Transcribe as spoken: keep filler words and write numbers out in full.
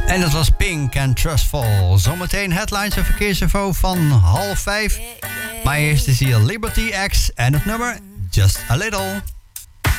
En dat was Pink en Trustful. Zometeen headlines en verkeersinfo van half vijf. Maar eerst is hier Liberty X en het nummer Just a Little.